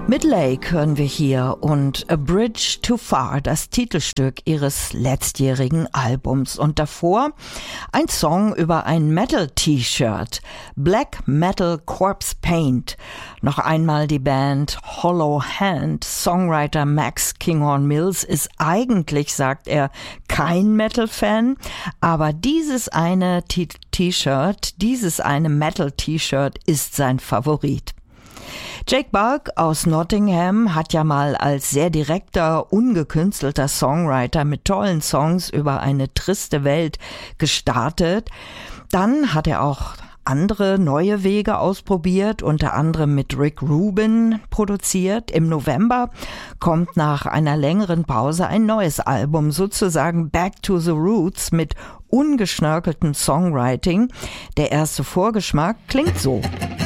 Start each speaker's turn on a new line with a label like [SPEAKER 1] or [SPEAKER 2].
[SPEAKER 1] Mit Lake hören wir hier und A Bridge Too Far, das Titelstück ihres letztjährigen Albums. Und davor ein Song über ein Metal-T-Shirt, Black Metal Corpse Paint. Noch einmal die Band Hollow Hand. Songwriter Max Kinghorn Mills ist eigentlich, sagt er, kein Metal-Fan, aber dieses eine T-Shirt, dieses eine Metal-T-Shirt ist sein Favorit. Jake Bulk aus Nottingham hat ja mal als sehr direkter, ungekünstelter Songwriter mit tollen Songs über eine triste Welt gestartet. Dann hat er auch andere neue Wege ausprobiert, unter anderem mit Rick Rubin produziert. Im November kommt nach einer längeren Pause ein neues Album, sozusagen Back to the Roots mit ungeschnörkeltem Songwriting. Der erste Vorgeschmack klingt so.